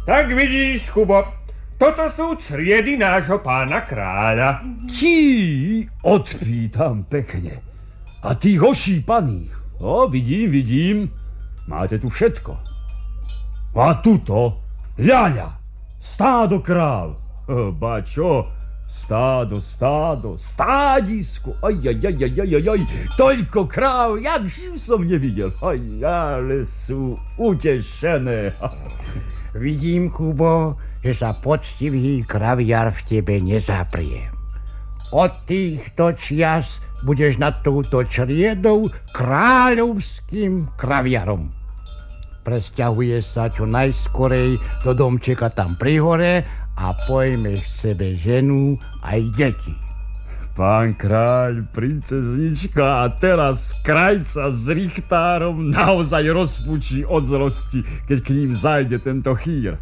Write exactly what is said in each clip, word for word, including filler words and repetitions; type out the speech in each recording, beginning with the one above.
Tak vidíš, Kubo, toto sú čriedy nášho pána kráľa. Tí, odpýtam pekne. A tých ošípaných, no vidím, vidím, máte tu všetko. A tuto, ľaľa, stádo kráv. Ba čo, stádo, stádo, stádisko, aj, aj, aj, aj, aj, aj, aj, toľko kráv, jak živ som nevidel. Aj, ale sú utešené. Vidím, Kubo, že sa poctivý kraviar v tebe nezaprie. Od týchto čias budeš nad touto čriedou kráľovským kraviarom. Presťahuje sa čo najskorej do domčeka tam pri hore a pojmeš sebe ženu aj deti. Pán kráľ, princeznička, a teraz krajca s richtárom naozaj rozpučí od zlosti, keď k ním zajde tento chýr.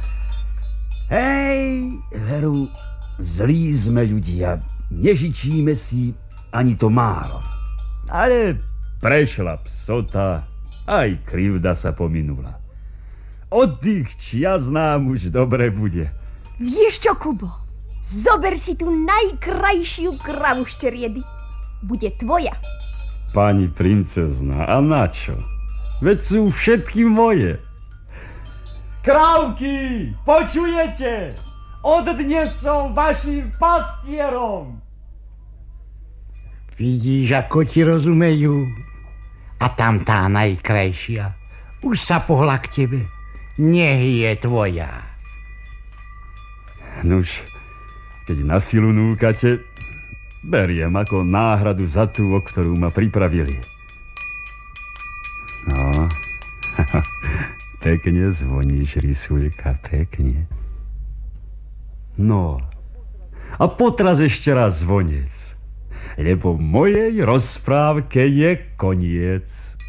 Hej, veru, zlí sme ľudia, nežičíme si ani to málo. Ale prešla psota, aj krivda sa pominula. Od tých čias nám už dobre bude. Vieš čo, Kubo? Zober si tú najkrajšiu kravu z čriedy. Bude tvoja. Pani princezna, a na čo? Veď sú všetky moje. Krávky, počujete? Od dnes som vašim pastierom. Vidíš, ako ti rozumejú? A tam tá najkrajšia už sa pohla k tebe. Nech je tvoja. Nuž, keď na silu núkate, beriem ako náhradu za tú, o ktorú ma pripravili. No, pekne zvoníš, Rysulka, pekne. No, a potraz ešte raz zvonec, lebo mojej rozprávke je koniec.